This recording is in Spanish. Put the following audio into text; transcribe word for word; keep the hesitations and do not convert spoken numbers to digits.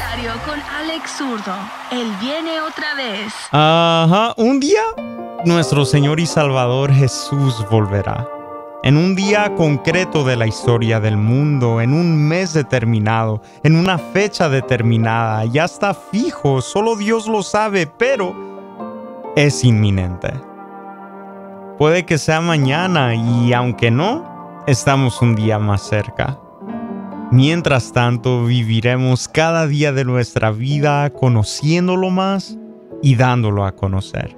Diario con Alex Zurdo. Él viene otra vez. Ajá, un día nuestro Señor y Salvador Jesús volverá. En un día concreto de la historia del mundo, en un mes determinado, en una fecha determinada, ya está fijo, solo Dios lo sabe, pero es inminente. Puede que sea mañana y aunque no, estamos un día más cerca. Mientras tanto, viviremos cada día de nuestra vida conociéndolo más y dándolo a conocer.